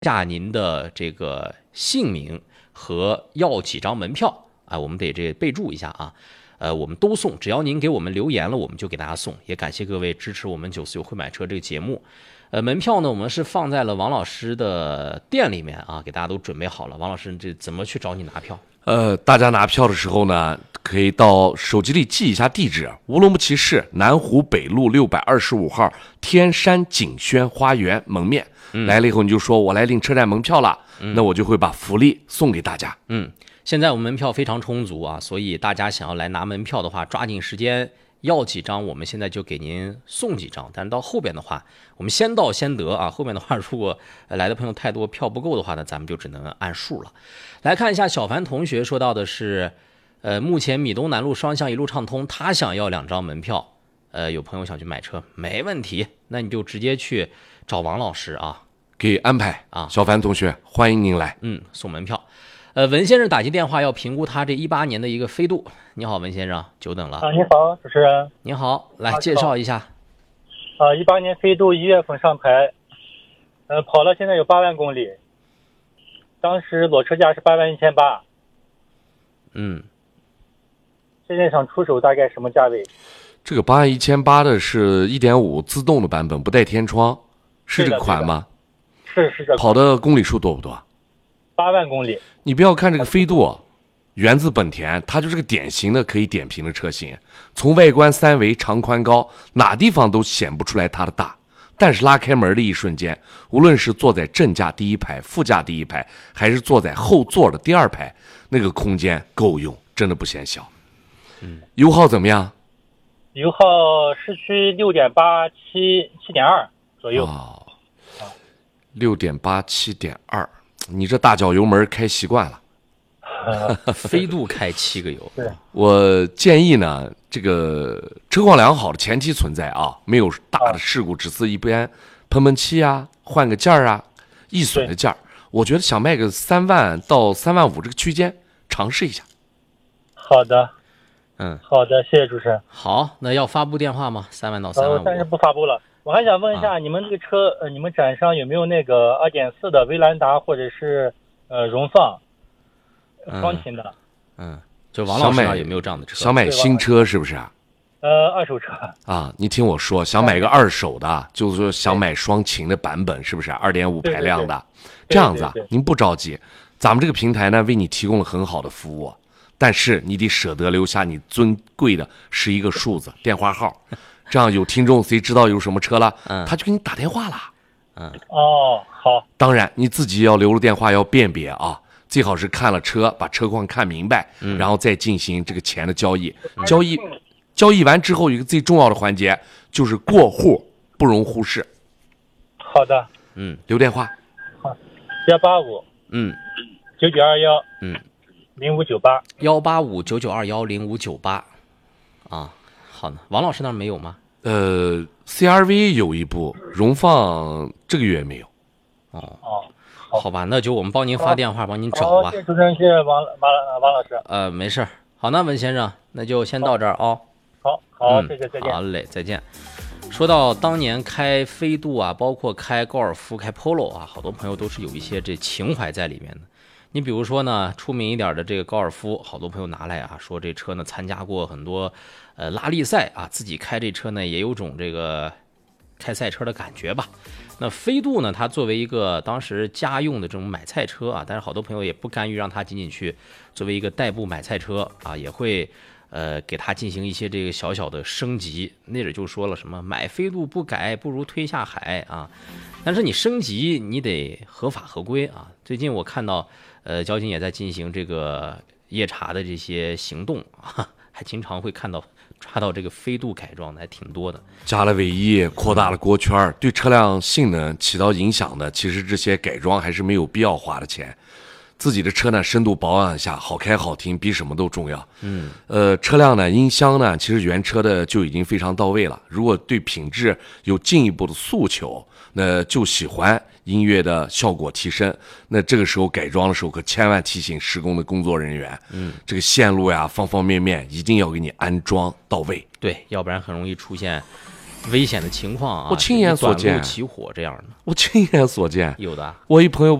下您的这个姓名和要几张门票啊，我们得这备注一下啊。我们都送，只要您给我们留言了，我们就给大家送。也感谢各位支持我们949会买车这个节目。门票呢，我们是放在了王老师的店里面啊，给大家都准备好了。王老师，这怎么去找你拿票？ 大家拿票的时候呢，可以到手机里记一下地址：乌鲁木齐市南湖北路625号天山景轩花园门面。来了以后你就说我来领车站门票了，那我就会把福利送给大家。 现在我们门票非常充足啊，所以大家想要来拿门票的话，抓紧时间要几张，我们现在就给您送几张。但是到后边的话，我们先到先得啊。后面的话，如果来的朋友太多，票不够的话呢，咱们就只能按数了。来看一下小凡同学说到的是，目前米东南路双向一路畅通，他想要2张门票。有朋友想去买车，没问题，那你就直接去找王老师啊， 给安排啊。小凡同学，欢迎您来。 送门票。文先生打进电话要评估他这18年的一个飞度。你好，文先生，久等了。 你好，主持人。 你好，来介绍一下。 18年飞度1月份上牌，跑了现在有8万公里，当时裸车价是81800。现在想出手大概什么价位？ 这个81800的是1.5自动的版本，不带天窗，是这个款吗？ 是这个。 跑的公里数多不多 ？8万公里。 你不要看这个飞度，源自本田，它就是个典型的可以点评的车型。从外观3维、长宽高，哪地方都显不出来它的大。但是拉开门的一瞬间，无论是坐在正驾第1排、副驾第1排，还是坐在后座的第2排，那个空间够用，真的不嫌小。油耗怎么样？ 油耗市区6.8、7.2左右。 6.8、7.2。你这大脚油门开习惯了。 飞度开7个油。 我建议呢，这个车况良好的前提存在啊，没有大的事故，只是一边喷漆啊，换个件啊，易损的件。我觉得想卖个3万到3万5这个区间，尝试一下。 好的。好的，谢谢主持人。 好，那要发布电话吗？3万到3万5。 但是不发布了。我还想问一下，你们这个车，你们展上有没有那个2.4的威兰达或者是荣放双擎的？ 就王老师那有没有这样的车？ 想买新车是不是？ 二手车啊。你听我说，想买个二手的，就是说想买双擎的版本，是不是2.5排量的？这样子啊，您不着急，咱们这个平台呢为你提供了很好的服务，但是你得舍得留下你尊贵的11个数字电话号。这样有听众谁知道有什么车了，他就给你打电话了。 好。 当然你自己要留了电话要辨别啊，最好是看了车，把车况看明白，然后再进行这个钱的交易。交易完之后，有一个最重要的环节就是过户，不容忽视。 好的。 留电话。 好，185。9921。0598。 185 9921 0598。好的，王老师那儿没有吗 ？CRV 有一部，荣放这个月没有。 好吧，那就我们帮您发电话，帮您找吧。 谢谢主持人，谢谢王老师。 没事。好，那文先生，那就先到这儿啊。 好，谢谢，再见。 好嘞，再见。说到当年开飞度啊，包括开高尔夫、开 Polo 啊，好多朋友都是有一些这情怀在里面的。你比如说呢，出名一点的这个高尔夫，好多朋友拿来啊，说这车呢参加过很多拉力赛啊，自己开这车呢也有种这个开赛车的感觉吧。那飞度呢，它作为一个当时家用的这种买菜车啊，但是好多朋友也不甘于让它仅仅去作为一个代步买菜车啊，也会给它进行一些这个小小的升级。那阵就说了什么买飞度不改不如推下海啊，但是你升级你得合法合规啊。最近我看到交警也在进行这个夜查的这些行动啊，还经常会看到抓到这个飞度改装的还挺多的。 加了尾翼，扩大了锅圈，对车辆性能起到影响的，其实这些改装还是没有必要花的钱。自己的车呢深度保养一下，好开好听比什么都重要。车辆呢音箱呢其实原车的就已经非常到位了，如果对品质有进一步的诉求，那就喜欢音乐的效果提升，那这个时候改装的时候可千万提醒施工的工作人员，这个线路呀方方面面一定要给你安装到位。 对，要不然很容易出现危险的情况啊， 我亲眼所见短路起火这样的我亲眼所见， 有的。 我一朋友